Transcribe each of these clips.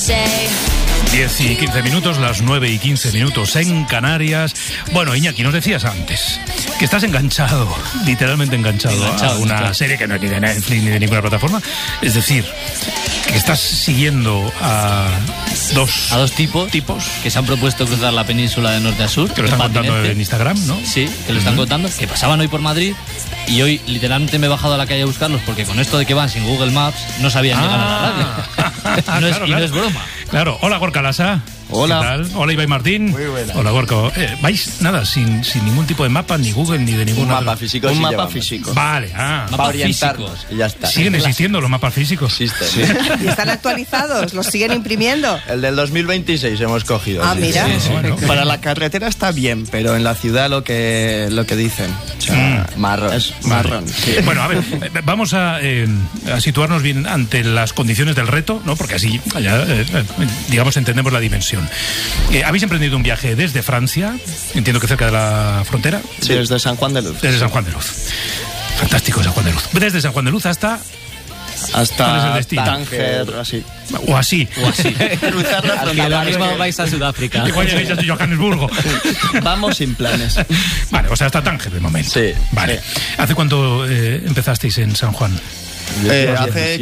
10 y 15 minutos, las 9 y 15 minutos en Canarias. Bueno, Iñaki, nos decías antes que estás enganchado, literalmente enganchado a una serie que no es ni de Netflix ni de ninguna plataforma. Es decir, que estás siguiendo a dos tipos que se han propuesto cruzar la península de norte a sur. Que lo están contando en Instagram, ¿no? Sí, que lo están contando, que pasaban hoy por Madrid y hoy literalmente me he bajado a la calle a buscarlos porque con esto de que van sin Google Maps no sabían llegar a la radio. No es broma. Claro. Hola, Gorka Lasa. Hola. ¿Qué tal? Hola, Ibai Martín. Muy buena. Hola, Gorka. ¿Vais nada sin ningún tipo de mapa, ni Google, ni de ningún mapa físico? Un mapa físico. Vale, para orientarnos y ya está. ¿Siguen existiendo los mapas físicos? Existen. Sí. ¿Y están actualizados? ¿Los siguen imprimiendo? El del 2026 hemos cogido. Ah, mira. Sí. Bueno. Para la carretera está bien, pero en la ciudad lo que dicen. O sea, marrón. Es marrón. Sí. Bueno, a ver, vamos a situarnos bien ante las condiciones del reto, ¿no? Porque así, digamos, entendemos la dimensión. Habéis emprendido un viaje desde Francia, entiendo que cerca de la frontera. Sí, desde San Juan de Luz. Desde San Juan de Luz. Fantástico San Juan de Luz. Desde San Juan de Luz hasta Tánger, así. O así. Cruzar la frontera. Ahora mismo vais a Sudáfrica. Igual llegáis a Johannesburgo. Vamos sin planes. Vale, o sea, hasta Tánger de momento. Sí. Vale. ¿Hace cuánto empezasteis en San Juan? Hace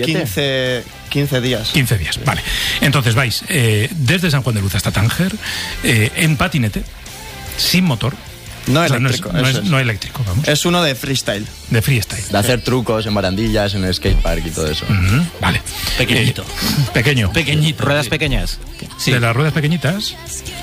15 días. 15 días, vale. Entonces vais desde San Juan de Luz hasta Tánger en patinete, sin motor. No eléctrico. No eléctrico, vamos. Es uno de freestyle. De freestyle. De hacer trucos en barandillas, en el skatepark y todo eso. Vale. Pequeñito. Pequeñito. Ruedas pequeñas. Sí. De las ruedas pequeñitas.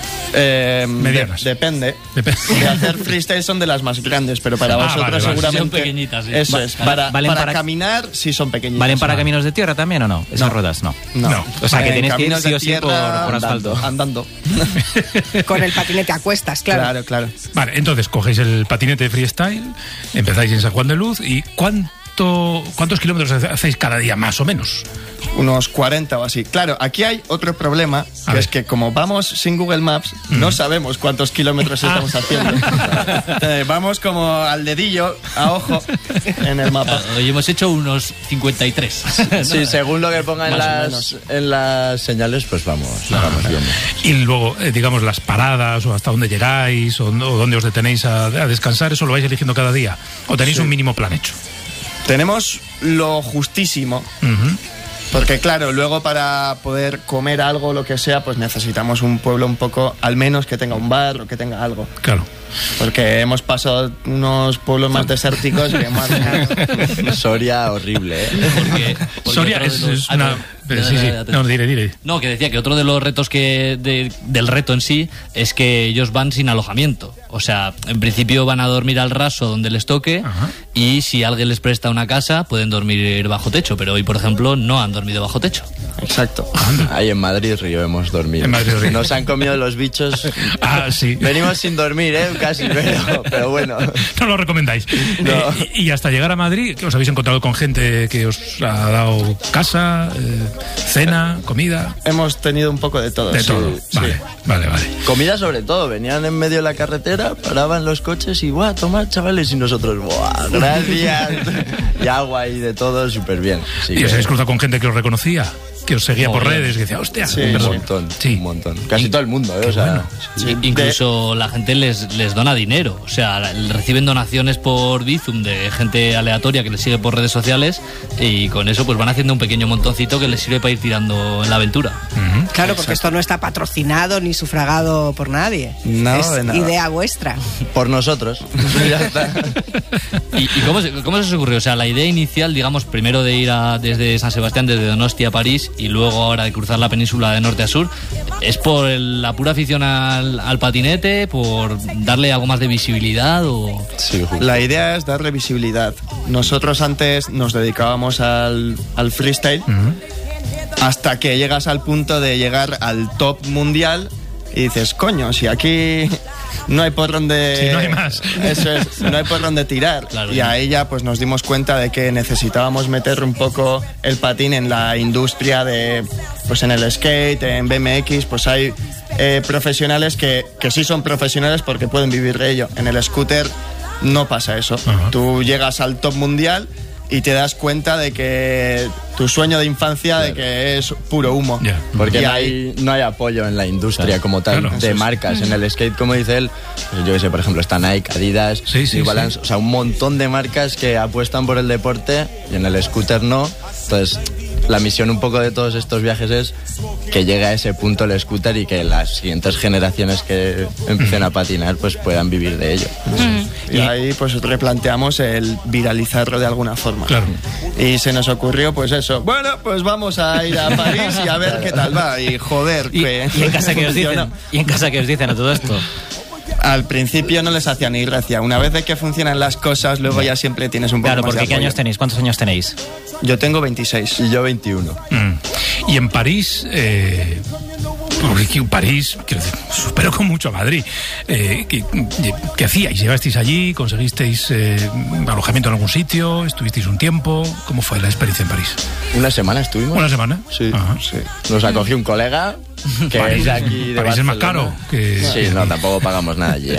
Medianas. Depende. De hacer freestyle son de las más grandes, pero para vosotros vale. seguramente Son pequeñitas, sí. Eso es. Para caminar sí son pequeñitas. ¿Valen para caminos de tierra también o no? Esas ruedas no. O sea, que tienes que ir caminos sí de o sí tierra, por asfalto. Andando. Con el patinete a cuestas, claro. Claro. Vale, entonces cogéis el patinete freestyle, empezáis en San Juan de Luz y ¿cuántos kilómetros hacéis cada día, más o menos? Unos 40 o así. Claro, aquí hay otro problema, que es que como vamos sin Google Maps, no sabemos cuántos kilómetros estamos haciendo. Vamos como al dedillo, a ojo, en el mapa. Hoy hemos hecho unos 53. Sí, según lo que pongan en las señales, pues vamos viendo. Y luego, digamos, las paradas o hasta dónde llegáis o dónde os detenéis a descansar, ¿eso lo vais eligiendo cada día? ¿O tenéis un mínimo plan hecho? Tenemos lo justísimo. Porque claro, luego para poder comer algo, lo que sea, pues necesitamos un pueblo un poco, al menos que tenga un bar o que tenga algo. Claro. Porque hemos pasado unos pueblos más desérticos que más... Soria horrible, ¿eh? Porque Soria es una... Sí. No, dile. No, que decía que otro de los retos del reto en sí es que ellos van sin alojamiento. O sea, en principio van a dormir al raso donde les toque. Ajá. Y si alguien les presta una casa pueden dormir bajo techo, pero hoy, por ejemplo, no han dormido bajo techo. Exacto. Ahí en Madrid Río hemos dormido. En Madrid Río. Nos han comido los bichos. Sí. Venimos sin dormir, casi, pero bueno. No lo recomendáis. No. Y hasta llegar a Madrid, ¿os habéis encontrado con gente que os ha dado casa, cena, comida? Hemos tenido un poco de todo. De todo. Vale. Comida sobre todo. Venían en medio de la carretera, paraban los coches y ¡guau! Tomad, chavales. Y nosotros ¡buah! Gracias. Y agua y de todo, súper bien. ¿Y os habéis cruzado con gente que os reconocía? Que os seguía por redes, que decía, hostia, sí, un montón. Casi todo el mundo, o sea, bueno. Sí, incluso la gente les dona dinero, o sea, reciben donaciones por Bizum de gente aleatoria que les sigue por redes sociales y con eso pues van haciendo un pequeño montoncito que les sirve para ir tirando en la aventura. Claro, porque esto no está patrocinado ni sufragado por nadie. No, es idea vuestra. Por nosotros. Ya está. ¿Y cómo se os ocurrió? O sea, la idea inicial, digamos, primero de ir desde San Sebastián, desde Donostia a París y luego ahora de cruzar la península de norte a sur, ¿es por la pura afición al patinete, por darle algo más de visibilidad o...? Sí, la idea es darle visibilidad. Nosotros antes nos dedicábamos al freestyle hasta que llegas al punto de llegar al top mundial y dices, coño, si aquí no hay por dónde... Si no hay más. Eso es, no hay por dónde tirar. Claro, y ahí ya pues nos dimos cuenta de que necesitábamos meter un poco el patín en la industria de... Pues en el skate, en BMX, pues hay profesionales que sí son profesionales porque pueden vivir de ello. En el scooter no pasa eso. Tú llegas al top mundial y te das cuenta de que tu sueño de infancia de que es puro humo. Ya. Porque Y no hay apoyo en la industria como tal, Claro. de marcas. En el skate, como dice él, pues yo que sé, por ejemplo, está Nike, Adidas, Sí, sí, New Balance, sí. o sea, un montón de marcas que apuestan por el deporte y en el scooter no. Entonces, la misión un poco de todos estos viajes es que llegue a ese punto el scooter y que las siguientes generaciones que empiecen a patinar pues puedan vivir de ello. Y ahí pues replanteamos el viralizarlo de alguna forma. Claro. Y se nos ocurrió pues eso, bueno, pues vamos a ir a París y a ver qué tal va. Y joder, ¿Y, que y en casa que os funcionó. dicen? ¿Y en casa que os dicen a todo esto? Al principio no les hacía ni gracia. Una vez de que funcionan las cosas, luego ya siempre tienes un poco Claro, más porque de ¿qué apoyo. años tenéis? ¿Cuántos años tenéis? Yo tengo 26. Y yo 21. Y en París, porque París, quiero decir, supero con mucho a Madrid. ¿Qué hacíais? ¿Llegasteis allí? ¿Conseguisteis alojamiento en algún sitio? ¿Estuvisteis un tiempo? ¿Cómo fue la experiencia en París? ¿Una semana estuvimos? ¿Una semana? Sí, Ajá. sí. Nos acogió un colega que París es de aquí de París es más Barcelona. caro que- Sí, no, tampoco pagamos nada allí.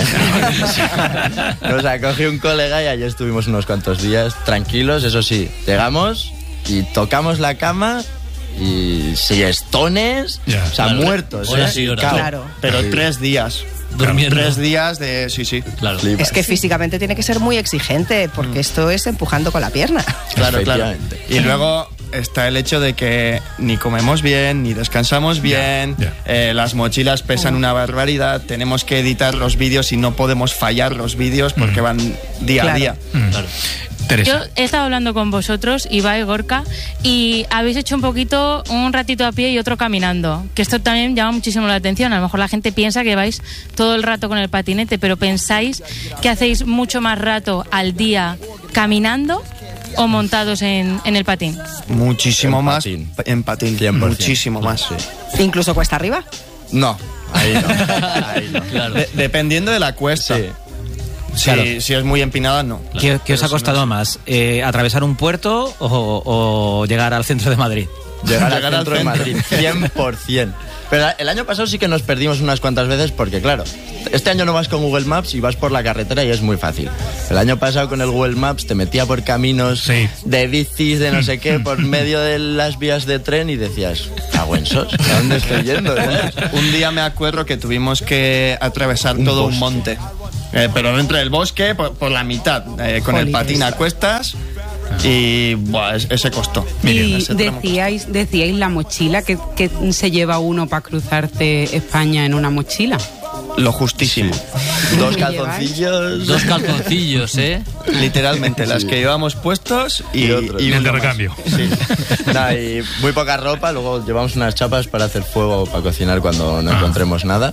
Nos acogió un colega y allí estuvimos unos cuantos días tranquilos. Eso sí, llegamos y tocamos la cama y siestones, Ya. o sea, Claro, muertos. horas y horas. Cao. Claro. Pero Sí. 3 días. Durmiendo. 3 días de... Sí, sí. Claro. Flipas. Es que físicamente tiene que ser muy exigente, porque esto es empujando con la pierna. Claro, claro. Efectivamente. Y luego está el hecho de que ni comemos bien, ni descansamos bien, ya. las mochilas pesan una barbaridad, tenemos que editar los vídeos y no podemos fallar los vídeos porque van día a Claro. día. Claro. Teresa. Yo he estado hablando con vosotros, Ibai, Gorka, y habéis hecho un ratito a pie y otro caminando, que esto también llama muchísimo la atención. A lo mejor la gente piensa que vais todo el rato con el patinete, pero ¿pensáis que hacéis mucho más rato al día caminando o montados en el patín? Muchísimo En más patín. en patín, 100%. muchísimo más. Sí. Incluso cuesta arriba. No, ahí no. Ahí no. Claro. Dependiendo de la cuesta. Sí. Claro. Si es muy empinada, no. ¿Qué os Pero ha si costado no- más? ¿Atravesar un puerto o llegar al centro de Madrid? Llegar al Llegar al centro de Madrid, centro. 100%. Pero el año pasado sí que nos perdimos unas cuantas veces porque, claro, este año no vas con Google Maps y vas por la carretera y es muy fácil. El año pasado con el Google Maps te metía por caminos Sí. de bicis, de no sé qué, por medio de las vías de tren y decías, caguensos, ¿a dónde estoy yendo? Un día me acuerdo que tuvimos que atravesar todo un monte. Pero dentro del bosque, por la mitad, con el Jolines. patín a cuestas. Y buah, ese costó. Y Ese tramo decíais la mochila, que se lleva uno para cruzarte España en una mochila. costó. Lo justísimo. Dos ¿Qué calzoncillos. Dos calzoncillos, ¿eh? Literalmente, las que llevamos puestos y otro. Y el uno de más. recambio. Sí. Nada, y muy poca ropa, luego llevamos unas chapas para hacer fuego, para cocinar cuando no encontremos nada.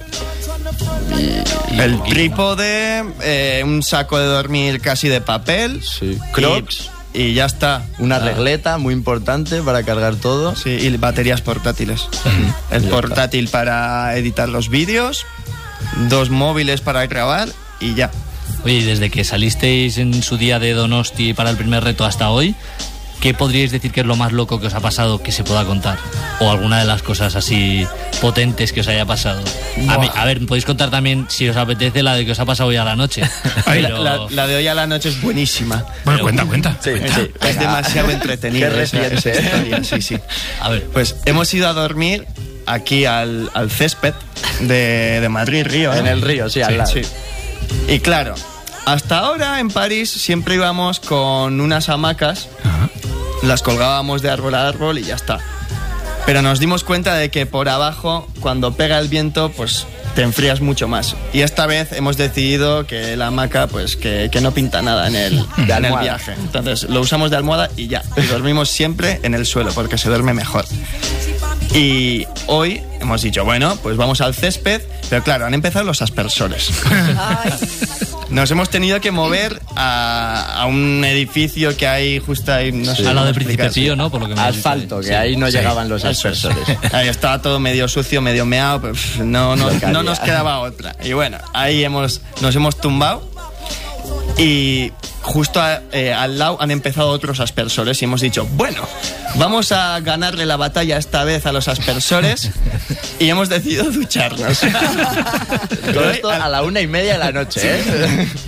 El trípode, un saco de dormir casi de papel. Sí. Crocs. Y ya está. Una regleta muy importante para cargar todo. Sí, y baterías portátiles. El Ya portátil para editar los vídeos, 2 móviles para grabar y ya. Oye, y desde que salisteis en su día de Donosti para el primer reto hasta hoy, ¿qué podríais decir que es lo más loco que os ha pasado que se pueda contar? O alguna de las cosas así potentes que os haya pasado. A ver, podéis contar también, si os apetece, la de que os ha pasado hoy a la noche. Ay, Pero- La de hoy a la noche es buenísima. Bueno, cuenta. Sí, cuenta. sí. Es demasiado entretenida Qué esa reciente. historia, sí, sí. A ver, Pues hemos ido a dormir aquí al césped de Madrid, Río. En el río, sí, al lado. Sí. Y claro, hasta ahora en París siempre íbamos con unas hamacas, las colgábamos de árbol a árbol y ya está. Pero nos dimos cuenta de que por abajo, cuando pega el viento, pues te enfrías mucho más. Y esta vez hemos decidido que la hamaca, pues que no pinta nada en el almohada. viaje. Entonces lo usamos de almohada y ya. Y dormimos siempre en el suelo porque se duerme mejor. Y hoy hemos dicho, bueno, pues vamos al césped, pero claro, han empezado los aspersores. Nos hemos tenido que mover a un edificio que hay justo ahí, no sé al lado cómo de Príncipe explicar, Pío, ¿no? Por lo que me has dicho. Asfalto, que Sí. ahí no Sí. llegaban los Eso es. aspersores. Ahí estaba todo medio sucio, medio meado, pero no nos quedaba otra. Y bueno, ahí nos hemos tumbado y justo al lado han empezado otros aspersores y hemos dicho, bueno, vamos a ganarle la batalla esta vez a los aspersores y hemos decidido ducharnos. Todo esto a la 1:30 de la noche, ¿eh?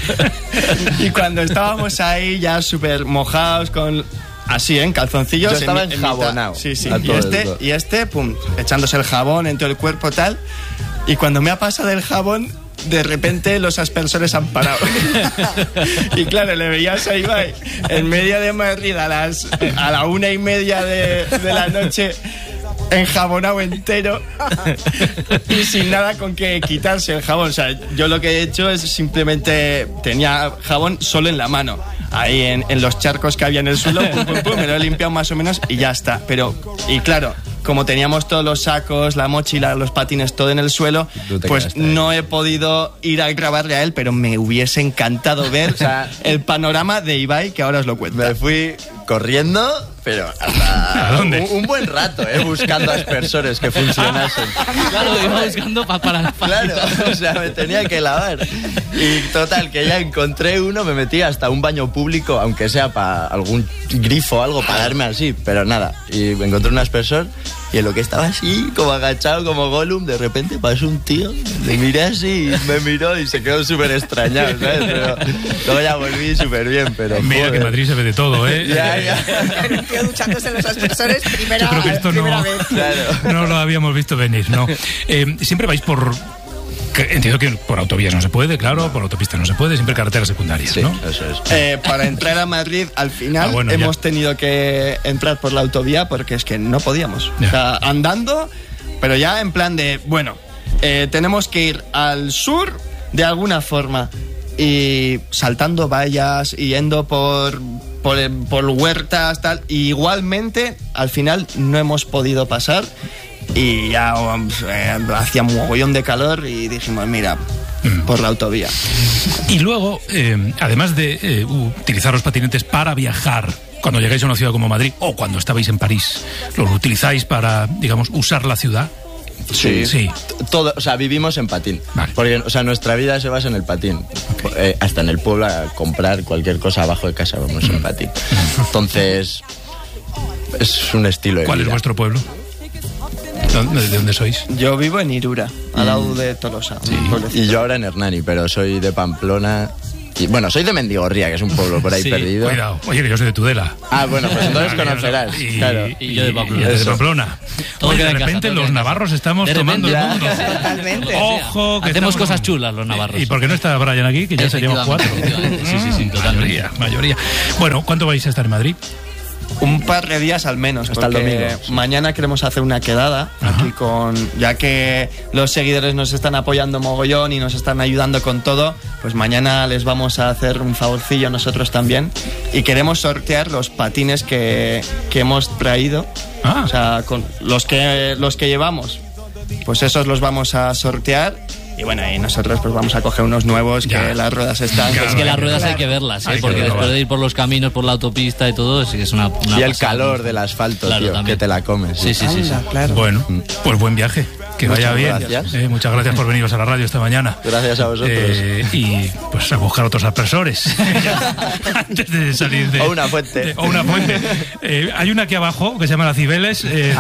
Y cuando estábamos ahí ya súper mojados así, en calzoncillos. Yo estaba enjabonado. Sí. Y este, pum, echándose el jabón en todo el cuerpo, tal. Y cuando me ha pasado el jabón, de repente los aspersores han parado. Y claro, le veías a Ibai en medio de Madrid a la 1:30 de la noche, enjabonado entero y sin nada con que quitarse el jabón. O sea, yo lo que he hecho es simplemente tenía jabón solo en la mano, ahí en los charcos que había en el suelo, me lo he limpiado más o menos y ya está. Y claro, como teníamos todos los sacos, la mochila, los patines, todo en el suelo, pues no he podido ir a grabarle a él, pero me hubiese encantado ver el panorama de Ibai, que ahora os lo cuento. Me fui corriendo, pero hasta ¿a dónde? Un buen rato, buscando aspersores que funcionasen. Claro, iba buscando para Claro, o sea, me tenía que lavar. Y total, que ya encontré uno, me metí hasta un baño público, aunque sea para algún grifo o algo, para darme así, pero nada. Y me encontré un aspersor y en lo que estaba así, como agachado, como Gollum, de repente pasó un tío, le miré así, me miró y se quedó súper extrañado, ¿sabes? Pero luego ya volví súper bien, pero... Mira que en Madrid se ve de todo, ¿eh? Ya. El tío duchándose en los aspersores, Yo creo que esto primera vez. Claro. no lo habíamos visto venir, ¿no? Siempre vais entiendo que por autovías no se puede, claro, por autopistas no se puede, siempre carreteras secundarias, Sí, ¿no? eso es. Para entrar a Madrid, al final, bueno, hemos tenido que entrar por la autovía porque es que no podíamos. Ya. O sea, andando, pero ya en plan de, bueno, tenemos que ir al sur de alguna forma y saltando vallas y yendo por huertas, tal. Y igualmente, al final no hemos podido pasar. Y ya hacía un mogollón de calor y dijimos, mira, por la autovía. Y luego, además de utilizar los patinetes para viajar, cuando llegáis a una ciudad como Madrid o cuando estabais en París, ¿los utilizáis para, digamos, usar la ciudad? Sí. Todo, o sea, vivimos en patín. Vale. Porque, o sea, nuestra vida se basa en el patín. Hasta en el pueblo a comprar cualquier cosa abajo de casa vamos en patín. Entonces, es un estilo de ¿Cuál vida. es vuestro pueblo? ¿De dónde sois? Yo vivo en Irura, al lado de Tolosa. un pueblecito. Y yo ahora en Hernani, pero soy de Pamplona. Y bueno, soy de Mendigorría, que es un pueblo por ahí Sí, perdido. Cuidado. Oye, que yo soy de Tudela. Ah, bueno, pues entonces conocerás. Y, Claro. y yo de Pamplona. de Eso. Pamplona. Todo Oye, queda de en casa, repente todo los queda en navarros casa. estamos De tomando el repente, mundo. Totalmente. Ojo, que Hacemos estamos- cosas chulas los navarros. ¿Y por qué no está Brian aquí? Que ya seríamos cuatro. Efectivamente, sí, totalmente. Mayoría. Bueno, ¿cuánto vais a estar en Madrid? Un par de días al menos, Hasta el porque domingo, sí. mañana queremos hacer una quedada aquí ya que los seguidores nos están apoyando mogollón y nos están ayudando con todo, pues mañana les vamos a hacer un favorcillo nosotros también y queremos sortear los patines que hemos traído, o sea, con los que llevamos, pues esos los vamos a sortear. Y bueno, y nosotros pues vamos a coger unos nuevos Ya. que las ruedas están... Ya, Es que las ruedas hay Claro. que verlas, Hay que porque verlas. después de ir por los caminos, por la autopista y todo, sí que es una Y el pasada. calor del asfalto, Claro, tío, también. que te la comes. Sí. Anda, claro. Bueno, pues buen viaje. Que Muchas vaya bien. gracias. Muchas gracias por veniros a la radio esta mañana. Gracias a vosotros. Y pues a buscar otros aspersores antes de salir de... O una fuente. O una fuente. Hay una aquí abajo que se llama la Cibeles.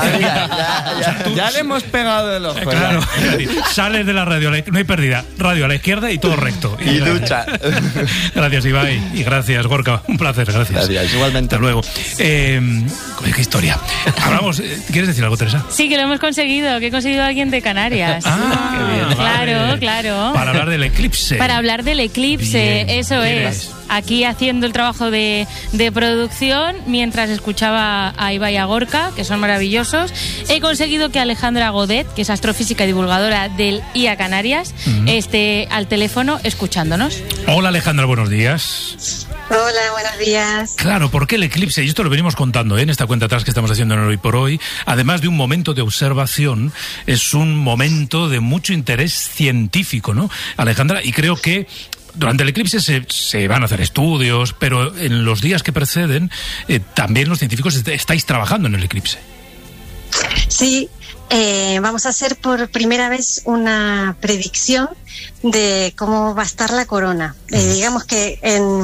Ya le hemos pegado el ojo. Claro, sales de la radio, no hay pérdida. Radio a la izquierda y todo recto. Y ducha. Gracias, Ibai. Y gracias, Gorka. Un placer, gracias. Gracias. Igualmente. Hasta luego. Qué historia. Hablamos. ¿Quieres decir algo, Teresa? Sí, que lo hemos conseguido, que he conseguido a alguien de Canarias. Qué bien. Claro, Vale. claro. Para hablar del eclipse. Para hablar del eclipse, Bien. eso ¿Quién es. es? Aquí haciendo el trabajo de producción, mientras escuchaba a Ibai y a Gorka, que son maravillosos, he conseguido que Alejandra Godet, que es astrofísica y divulgadora del IA Canarias, esté al teléfono escuchándonos. Hola, Alejandra, buenos días. Hola, buenos días. Claro, ¿por qué el eclipse? Y esto lo venimos contando en esta cuenta atrás que estamos haciendo en el Hoy por Hoy. Además de un momento de observación, es un momento de mucho interés científico, ¿no, Alejandra? Y creo que durante el eclipse se van a hacer estudios, pero en los días que preceden también los científicos estáis trabajando en el eclipse. Sí, vamos a hacer por primera vez una predicción de cómo va a estar la corona. Digamos que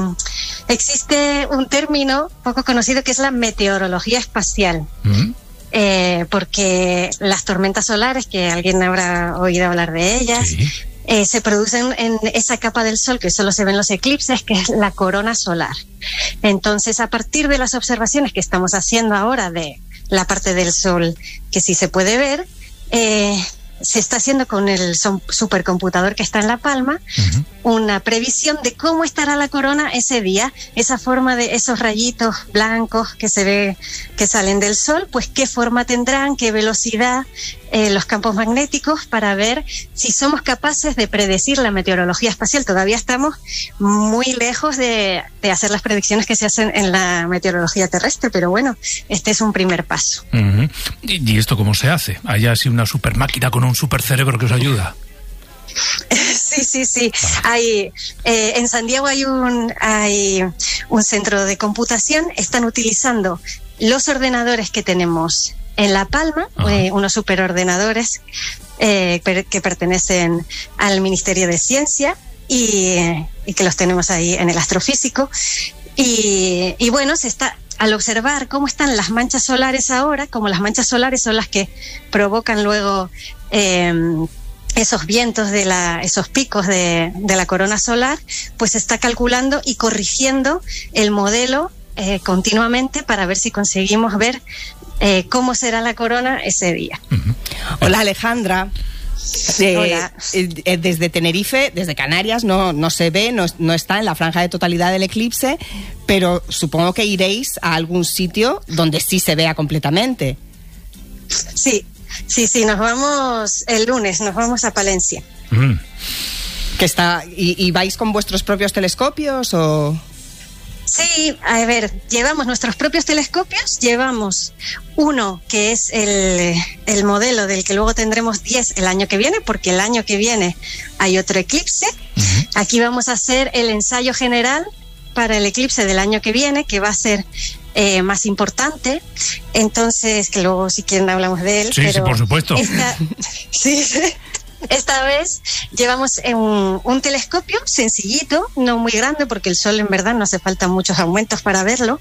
existe un término poco conocido que es la meteorología espacial. Porque las tormentas solares, que alguien habrá oído hablar de ellas, Sí. se producen en esa capa del Sol que solo se ve en los eclipses, que es la corona solar. Entonces, a partir de las observaciones que estamos haciendo ahora de la parte del Sol que sí se puede ver, se está haciendo con el supercomputador que está en La Palma, una previsión de cómo estará la corona ese día, esa forma de esos rayitos blancos que se ve que salen del Sol, pues qué forma tendrán, qué velocidad, los campos magnéticos, para ver si somos capaces de predecir la meteorología espacial. Todavía estamos muy lejos de hacer las predicciones que se hacen en la meteorología terrestre, pero bueno, este es un primer paso. ¿Y esto cómo se hace? ¿Hay así una super máquina con un super cerebro que os ayuda? Sí. En San Diego hay un centro de computación. Están utilizando los ordenadores que tenemos en La Palma, unos superordenadores que pertenecen al Ministerio de Ciencia y que los tenemos ahí en el astrofísico. Y bueno, al observar cómo están las manchas solares ahora, como las manchas solares son las que provocan luego esos vientos esos picos de la corona solar, pues se está calculando y corrigiendo el modelo continuamente para ver si conseguimos ver cómo será la corona ese día. Hola, Alejandra. Hola. Desde Tenerife, desde Canarias, no se ve, no está en la franja de totalidad del eclipse, pero supongo que iréis a algún sitio donde sí se vea completamente. Sí, nos vamos el lunes, nos vamos a Palencia. Que está, ¿y vais con vuestros propios telescopios o...? Sí, a ver, llevamos nuestros propios telescopios, llevamos uno que es el modelo del que luego tendremos 10 el año que viene, porque el año que viene hay otro eclipse. Aquí vamos a hacer el ensayo general para el eclipse del año que viene, que va a ser más importante. Entonces, que luego si quieren hablamos de él. Sí, pero sí, por supuesto. Esta vez llevamos un telescopio sencillito, no muy grande, porque el Sol en verdad no hace falta muchos aumentos para verlo,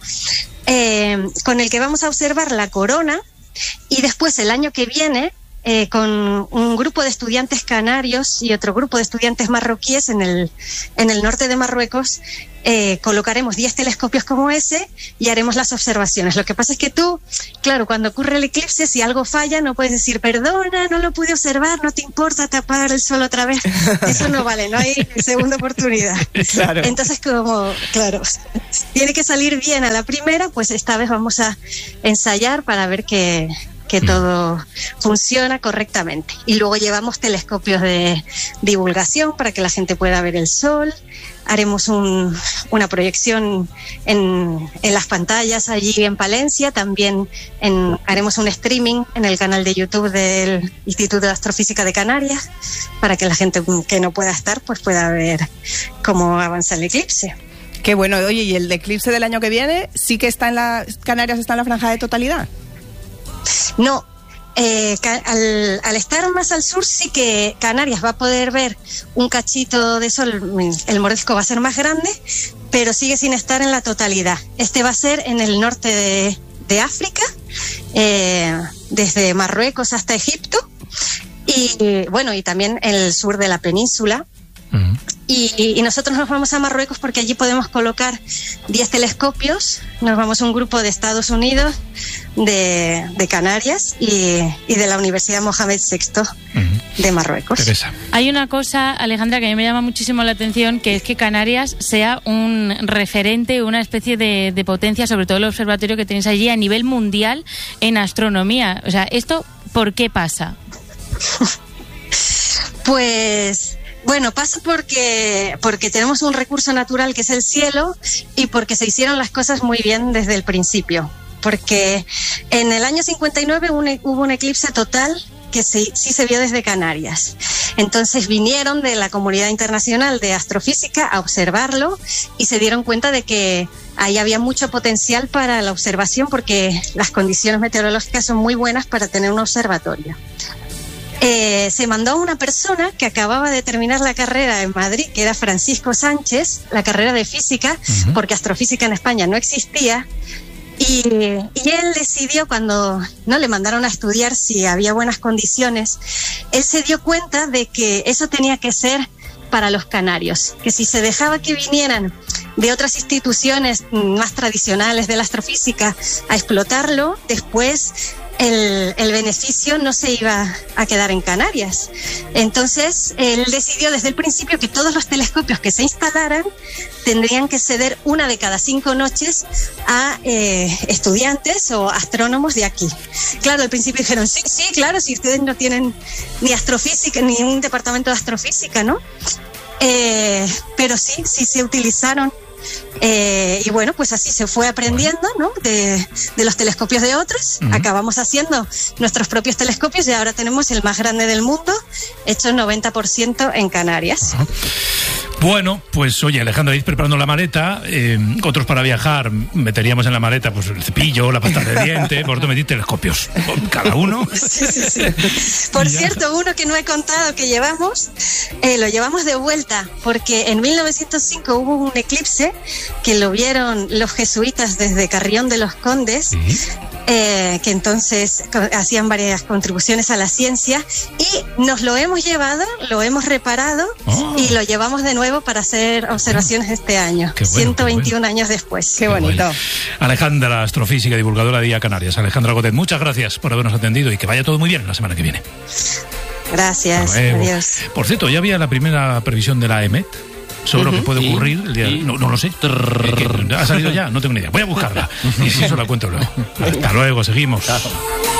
con el que vamos a observar la corona, y después el año que viene, con un grupo de estudiantes canarios y otro grupo de estudiantes marroquíes en el norte de Marruecos, colocaremos 10 telescopios como ese y haremos las observaciones. Lo que pasa es que tú, claro, cuando ocurre el eclipse, si algo falla, no puedes decir, perdona, no lo pude observar, no te importa tapar el sol otra vez. Eso no vale, no hay segunda oportunidad. Claro. Entonces, claro, tiene que salir bien a la primera, pues esta vez vamos a ensayar para ver que todo funciona correctamente. Y luego llevamos telescopios de divulgación para que la gente pueda ver el sol. Haremos una proyección en las pantallas allí en Palencia. También haremos un streaming en el canal de YouTube del Instituto de Astrofísica de Canarias para que la gente que no pueda estar pues pueda ver cómo avanza el eclipse. Qué bueno. Oye, ¿y el eclipse del año que viene sí que Canarias está en la franja de totalidad? No, al estar más al sur sí que Canarias va a poder ver un cachito de sol, el Moresco va a ser más grande, pero sigue sin estar en la totalidad. Este va a ser en el norte de África, desde Marruecos hasta Egipto, y bueno, y también en el sur de la península. Y nosotros nos vamos a Marruecos porque allí podemos colocar 10 telescopios. Nos vamos a un grupo de Estados Unidos, de Canarias y de la Universidad Mohamed VI de Marruecos. Teresa. Hay una cosa, Alejandra, que a mí me llama muchísimo la atención, que es que Canarias sea un referente, una especie de potencia, sobre todo el observatorio que tenéis allí a nivel mundial en astronomía. O sea, ¿esto por qué pasa? Pues... bueno, pasa porque tenemos un recurso natural que es el cielo y porque se hicieron las cosas muy bien desde el principio. Porque en el año 59 hubo un eclipse total que sí se vio desde Canarias. Entonces vinieron de la comunidad internacional de astrofísica a observarlo y se dieron cuenta de que ahí había mucho potencial para la observación porque las condiciones meteorológicas son muy buenas para tener un observatorio. Se mandó a una persona que acababa de terminar la carrera en Madrid, que era Francisco Sánchez, la carrera de física, porque astrofísica en España no existía, Y él decidió, cuando no le mandaron a estudiar si había buenas condiciones, él se dio cuenta de que eso tenía que ser para los canarios, que si se dejaba que vinieran de otras instituciones más tradicionales de la astrofísica a explotarlo, después el beneficio no se iba a quedar en Canarias. Entonces, él decidió desde el principio que todos los telescopios que se instalaran tendrían que ceder una de cada 5 noches a estudiantes o astrónomos de aquí. Claro, al principio dijeron, sí, claro, si ustedes no tienen ni astrofísica, ni un departamento de astrofísica, ¿no? Pero sí se utilizaron. Y bueno, pues así se fue aprendiendo, ¿no? De los telescopios de otros. Acabamos haciendo nuestros propios telescopios y ahora tenemos el más grande del mundo, hecho 90% en Canarias. Bueno, pues oye, Alejandra, ir preparando la maleta. Otros para viajar meteríamos en la maleta pues el cepillo, la pasta de dientes. Vosotros metís telescopios, cada uno. Sí. Por cierto, uno que no he contado que llevamos, lo llevamos de vuelta, porque en 1905 hubo un eclipse que lo vieron los jesuitas desde Carrión de los Condes. Que entonces hacían varias contribuciones a la ciencia, y nos lo hemos llevado, lo hemos reparado y lo llevamos de nuevo para hacer observaciones este año, bueno, 121 años después. Qué bonito. Bueno. Alejandra, astrofísica, divulgadora de Día Canarias. Alejandra Godet, muchas gracias por habernos atendido y que vaya todo muy bien la semana que viene. Gracias, adiós. Por cierto, ya había la primera previsión de la EMET sobre lo que puede ocurrir el día. No lo sé. ¿Ha salido ya? No tengo ni idea. Voy a buscarla. Y si eso la cuento luego. Hasta luego, seguimos. Chao.